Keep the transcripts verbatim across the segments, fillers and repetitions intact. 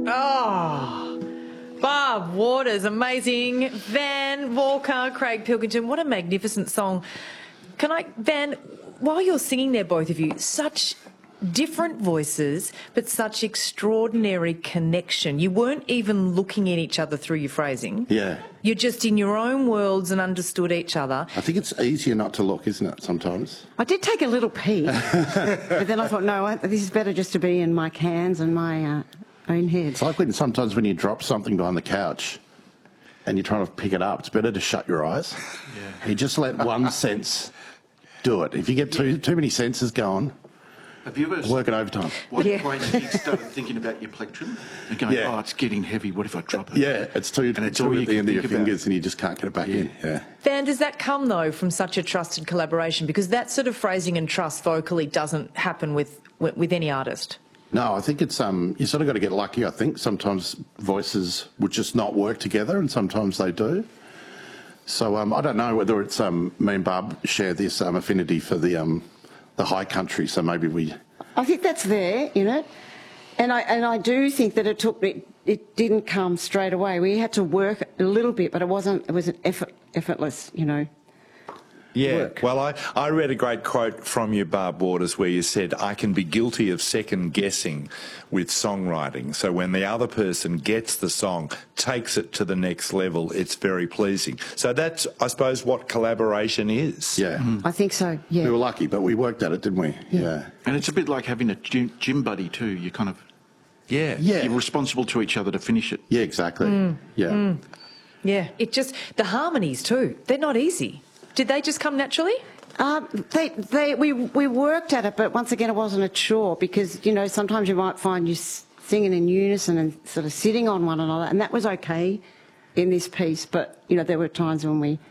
Oh, Barb Waters, amazing. Van Walker, Craig Pilkington, what a magnificent song. Can I, Van, while you're singing there, both of you, such different voices, but such extraordinary connection. You weren't even looking at each other through your phrasing. Yeah. You're just in your own worlds and understood each other. I think it's easier not to look, isn't it, sometimes? I did take a little peek, but then I thought, no, this is better just to be in my hands and my uh, own head. It's like when sometimes when you drop something behind the couch and you're trying to pick it up, it's better to shut your eyes. Yeah. You just let one sense do it. If you get too, too many senses going, have you ever working overtime? What Yeah. point you started thinking about your plectrum and going, Yeah. oh, it's getting heavy, what if I drop it? Yeah, it's too, and it's too all you at the can end of your think about. fingers and you just can't get it back Yeah. in. Yeah. Van, does that come, though, from such a trusted collaboration? Because that sort of phrasing and trust vocally doesn't happen with, with, with any artist. No, I think it's um. You sort of got to get lucky. I think sometimes voices would just not work together, and sometimes they do. So um, I don't know whether it's um. Me and Barb share this um affinity for the um, the high country. So maybe we. I think that's there in it, and I and I do think that it took it. It didn't come straight away. We had to work a little bit, but it wasn't. It was an effort, effortless, you know. Yeah, work. well, I, I read a great quote from you, Barb Waters, where you said, I can be guilty of second guessing with songwriting. So when the other person gets the song, takes it to the next level, it's very pleasing. So that's, I suppose, what collaboration is. Yeah. Mm. I think so. Yeah. We were lucky, but we worked at it, didn't we? Yeah. yeah. And it's a bit like having a gym, gym buddy too. You kind of, Yeah. Yeah. you're responsible to each other to finish it. Yeah, exactly. Mm. Yeah. Mm. Yeah. It just, the harmonies too, they're not easy. Did they just come naturally? Um, they, they, we, we worked at it, but once again, it wasn't a chore because, you know, sometimes you might find you singing in unison and sort of sitting on one another, and that was okay in this piece. But, you know, there were times when we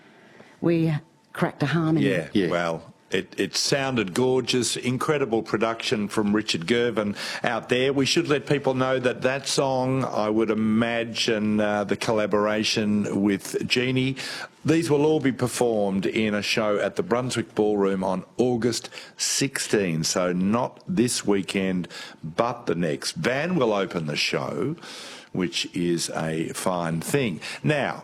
we cracked a harmony. Yeah, Yeah. well, it, it sounded gorgeous, incredible production from Richard Gervin out there. We should let people know that that song, I would imagine uh, the collaboration with Jeannie, these will all be performed in a show at the Brunswick Ballroom on August sixteenth. So not this weekend, but the next. Van will open the show, which is a fine thing. Now,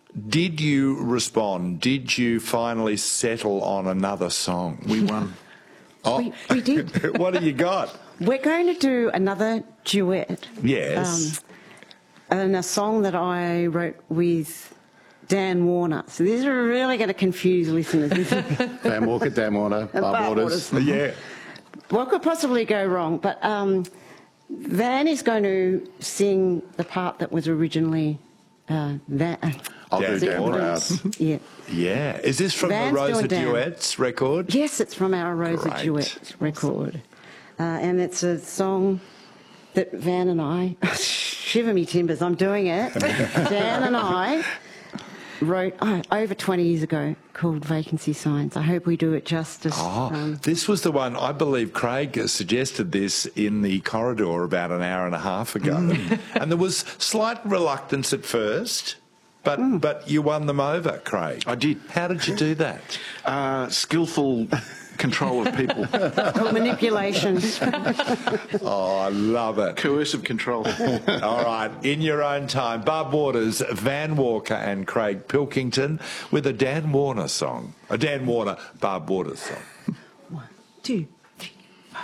did you respond? Did you finally settle on another song? We won. Oh, We, we did. what have you got? We're going to do another duet. Yes. Um, and a song that I wrote with Dan Warner. So these are really going to confuse listeners. Dan Walker, Dan Warner, Barb Barb Waters. Waters. Yeah. What could possibly go wrong? But um, Van is going to sing the part that was originally uh, that. I'll Dan do Dan Warner. Warner. Yeah. Yeah. Is this from Van's the Rosa doing Dan. Duets record? Yes, it's from our Rosa Great. Duet record. Uh, and it's a song that Van and I, shiver me timbers, I'm doing it. Dan and I wrote oh, over twenty years ago called Vacancy Signs. I hope we do it justice. Oh, Um, this was the one, I believe Craig suggested this in the corridor about an hour and a half ago. And there was slight reluctance at first, but, Mm. but you won them over, Craig. I did. How did you do that? Uh, skillful control of people. manipulation. Oh, I love it. Coercive control. All right, in your own time, Barb Waters, Van Walker and Craig Pilkington with a Dan Warner song. A Dan Warner, Barb Waters song. One, two.